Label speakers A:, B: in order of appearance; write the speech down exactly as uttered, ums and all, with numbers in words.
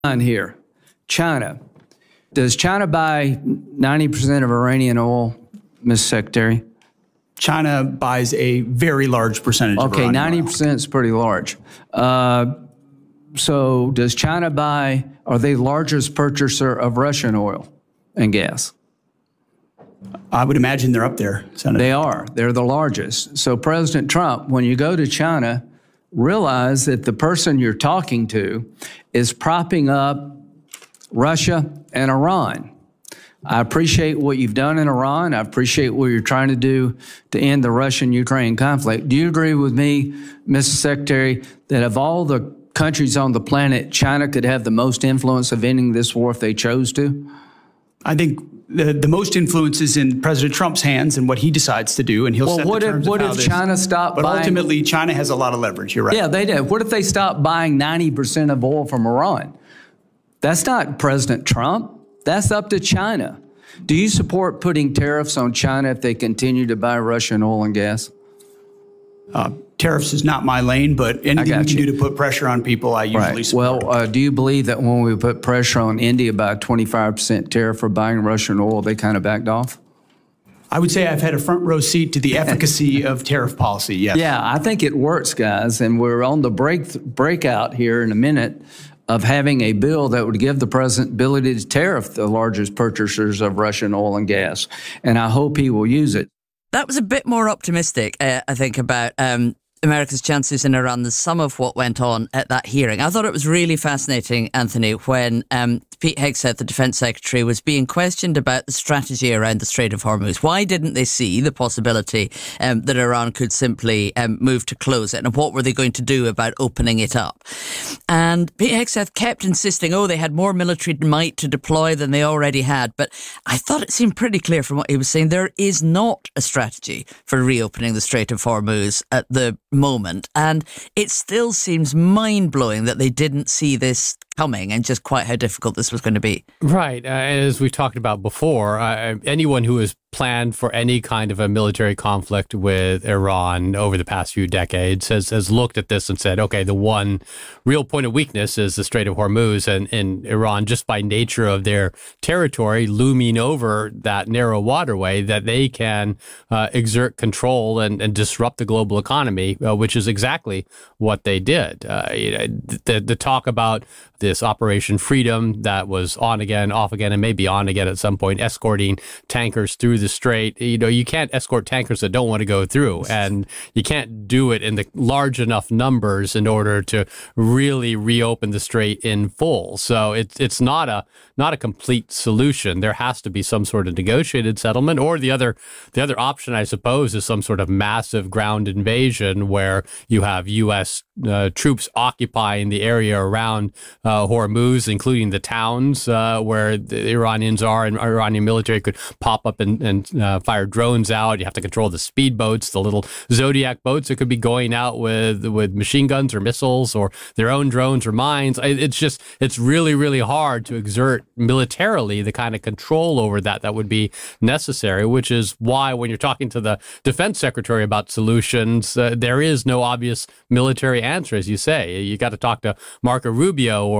A: On here, China. Does China buy ninety percent of Iranian oil, Mister Secretary?
B: China buys a very large percentage of
A: Okay,
B: Iranian
A: ninety
B: oil.
A: percent is pretty large. Uh, so does China buy, are they the largest purchaser of Russian oil and gas?
B: I would imagine they're up there, Senator.
A: They are. They're the largest. So President Trump, when you go to China, realize that the person you're talking to is propping up Russia and Iran. I appreciate what you've done in Iran. I appreciate what you're trying to do to end the Russian-Ukraine conflict. Do you agree with me, Mister Secretary, that of all the countries on the planet, China could have the most influence of ending this war if they chose to?
B: I think the, the most influence is in President Trump's hands and what he decides to do, and he'll
A: well,
B: set
A: what
B: the
A: if,
B: terms
A: what
B: of how
A: if
B: this,
A: China stopped
B: But
A: buying,
B: ultimately, China has a lot of leverage. You're right.
A: Yeah, they did. What if they stopped buying ninety percent of oil from Iran? That's not President Trump. That's up to China. Do you support putting tariffs on China if they continue to buy Russian oil and gas?
B: Uh, tariffs is not my lane, but anything we can
A: you.
B: do to put pressure on people, I usually
A: Right.
B: support.
A: Well, uh, do you believe that when we put pressure on India by a twenty-five percent tariff for buying Russian oil, they kind of backed off?
B: I would say I've had a front row seat to the efficacy of tariff policy, yes.
A: Yeah, I think it works, guys, and we're on the break breakout here in a minute of having a bill that would give the president ability to tariff the largest purchasers of Russian oil and gas, and I hope he will use it.
C: That was a bit more optimistic, uh, I think, about um, America's chances in Iran than some of what went on at that hearing. I thought it was really fascinating, Anthony, when um, Pete Hegseth, the defense secretary, was being questioned about the strategy around the Strait of Hormuz. Why didn't they see the possibility um, that Iran could simply um, move to close it? And what were they going to do about opening it up? And Pete Hegseth kept insisting, oh, they had more military might to deploy than they already had. But I thought it seemed pretty clear from what he was saying, there is not a strategy for reopening the Strait of Hormuz at the moment. And it still seems mind-blowing that they didn't see this coming and just quite how difficult this was going to be.
D: Right. Uh, as we've talked about before, uh, anyone who has planned for any kind of a military conflict with Iran over the past few decades has, has looked at this and said, okay, the one real point of weakness is the Strait of Hormuz, and, and Iran, just by nature of their territory looming over that narrow waterway, that they can uh, exert control and, and disrupt the global economy, uh, which is exactly what they did. Uh, you know, the, the talk about this Operation Freedom that was on again, off again, and maybe on again at some point, escorting tankers through the strait. You know, you can't escort tankers that don't want to go through, and you can't do it in the large enough numbers in order to really reopen the strait in full. So it's it's not a not a complete solution. There has to be some sort of negotiated settlement, or the other the other option, I suppose, is some sort of massive ground invasion where you have U S uh, troops occupying the area around uh, Hormuz, including the towns uh, where the Iranians are, and Iranian military could pop up and, and uh, fire drones out. You have to control the speedboats, the little Zodiac boats that could be going out with with machine guns or missiles or their own drones or mines. It's just, it's really, really hard to exert militarily the kind of control over that that would be necessary, which is why when you're talking to the defense secretary about solutions, uh, there is no obvious military answer, as you say. You got to talk to Marco Rubio or